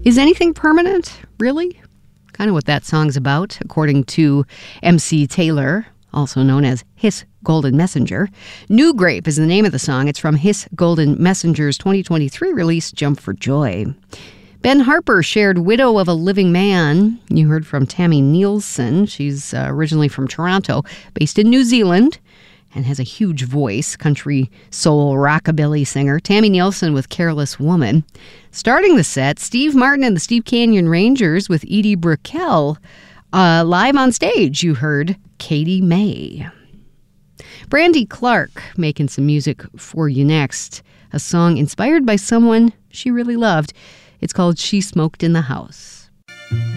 Is anything permanent, really? Kind of what that song's about, according to MC Taylor, also known as His Golden Messenger. New Grape is the name of the song. It's from His Golden Messenger's 2023 release, Jump for Joy. Ben Harper shared Widow of a Living Man. You heard from Tammy Nielsen. She's originally from Toronto, based in New Zealand, and has a huge voice, country, soul, rockabilly singer. Tammy Nielsen with Careless Woman. Starting the set, Steve Martin and the Steve Canyon Rangers with Edie Brickell. Live on stage, you heard Katie May. Brandy Clark making some music for you next. A song inspired by someone she really loved. It's called She Smoked in the House.